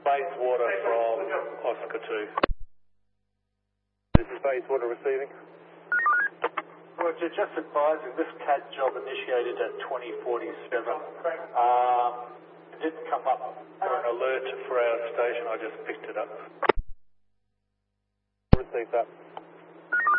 Base water from Oscar 2. This is base water receiving. Roger, just advising, this CAD job initiated at 2047. It didn't come up for an alert for our station, I just picked it up. Receive that.